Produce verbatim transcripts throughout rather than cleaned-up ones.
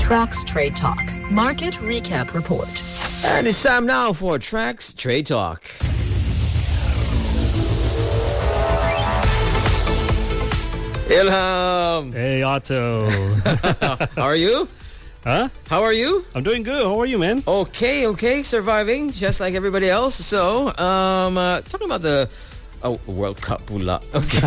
Trax Trade Talk Market Recap Report. And it's time now for Trax Trade Talk. Ilham! Hey, Otto. How are you? Huh? How are you? I'm doing good. How are you, man? Okay, okay. Surviving, just like everybody else. So, um, uh, talking about the oh, World Cup. Pula.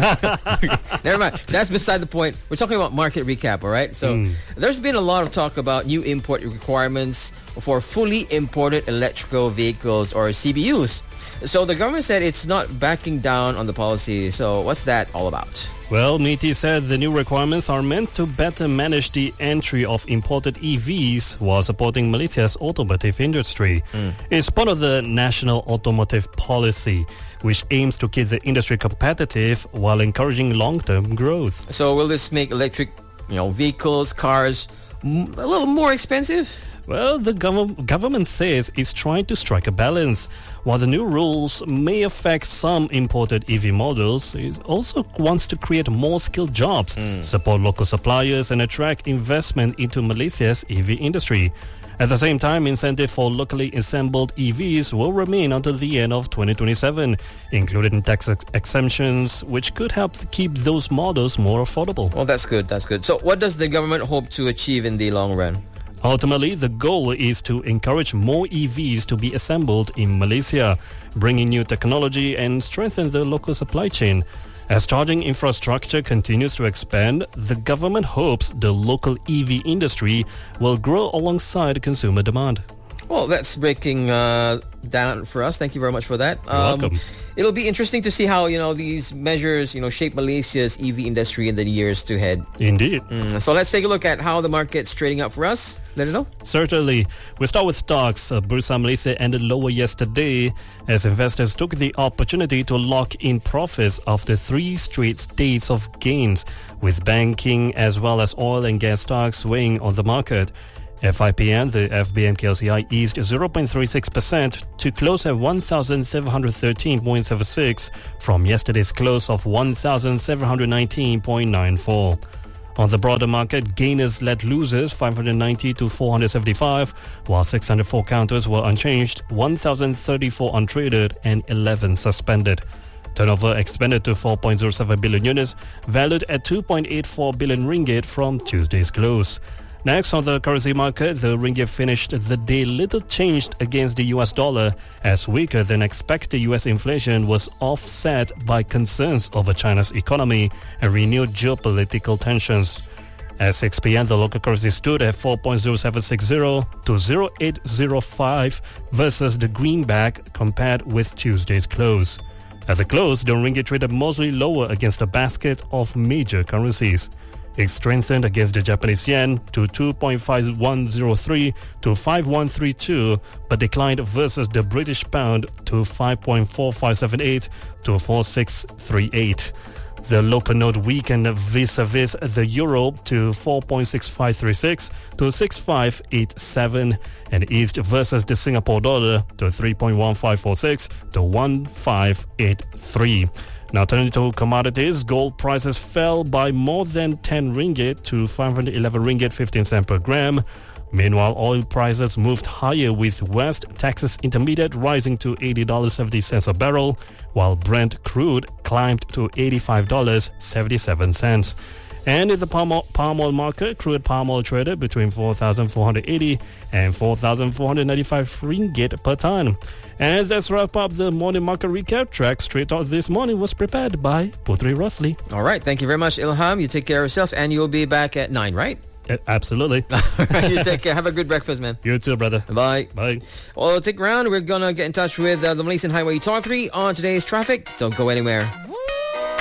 Okay. Never mind. That's beside the point. We're talking about market recap, all right? So, mm. there's been a lot of talk about new import requirements for fully imported electrical vehicles, or C B Us. So, the government said it's not backing down on the policy. So, what's that all about? Well, MITI said the new requirements are meant to better manage the entry of imported E Vs while supporting Malaysia's automotive industry. Mm. It's part of the National Automotive Policy, which aims to keep the industry competitive while encouraging long-term growth. So will this make electric, you know, vehicles, cars m- a little more expensive? Well, the gov- government says it's trying to strike a balance. While the new rules may affect some imported E V models, it also wants to create more skilled jobs, mm. support local suppliers and attract investment into Malaysia's E V industry. At the same time, incentive for locally assembled E Vs will remain until the end of twenty twenty-seven, including tax ex- exemptions, which could help keep those models more affordable. Well, that's good, that's good. So what does the government hope to achieve in the long run? Ultimately, the goal is to encourage more E Vs to be assembled in Malaysia, bringing new technology and strengthen the local supply chain. As charging infrastructure continues to expand, the government hopes the local E V industry will grow alongside consumer demand. Well, that's breaking uh, down for us. Thank you very much for that. You're um, welcome. It'll be interesting to see how, you know, these measures, you know, shape Malaysia's E V industry in the years to head. Indeed. Mm, so let's take a look at how the market's trading up for us. Let us know. Certainly. We start with stocks. Uh, Bursa Malaysia ended lower yesterday as investors took the opportunity to lock in profits after three straight days of gains, with banking as well as oil and gas stocks weighing on the market. At five p.m, the F B M K L C I eased zero point three six percent to close at one thousand seven hundred thirteen point seven six from yesterday's close of one thousand seven hundred nineteen point nine four. On the broader market, gainers led losers five hundred ninety to four hundred seventy-five, while six hundred four counters were unchanged, one thousand thirty-four untraded and eleven suspended. Turnover expanded to four point zero seven billion units, valued at two point eight four billion ringgit from Tuesday's close. Next, on the currency market, the ringgit finished the day little changed against the U S dollar, as weaker than expected U S inflation was offset by concerns over China's economy and renewed geopolitical tensions. At six p.m, the local currency stood at four point zero seven six zero to zero eight zero five versus the greenback compared with Tuesday's close. At the close, the ringgit traded mostly lower against a basket of major currencies. It strengthened against the Japanese yen to two point five one zero three to five one three two, but declined versus the British pound to five point four five seven eight to four six three eight. The local note weakened vis-a-vis the euro to four point six five three six to six five eight seven and eased versus the Singapore dollar to three point one five four six to one five eight three. Now turning to commodities, gold prices fell by more than ten ringgit to five hundred eleven ringgit fifteen cents per gram. Meanwhile, oil prices moved higher, with West Texas Intermediate rising to eighty dollars and seventy cents a barrel, while Brent crude climbed to eighty-five dollars and seventy-seven cents. And in the palm oil, palm oil market, crude palm oil traded between four thousand four hundred eighty and four thousand four hundred ninety-five ringgit per ton. And that's wrap up the morning market recap. Track Straight Talk this morning was prepared by Putri Rosli. All right. Thank you very much, Ilham. You take care of yourself, and you'll be back at nine, right? Yeah, absolutely. You take care. Have a good breakfast, man. You too, brother. Bye. Bye. Well, stick around. We're going to get in touch with uh, the Malaysian Highway Authority on today's traffic. Don't go anywhere.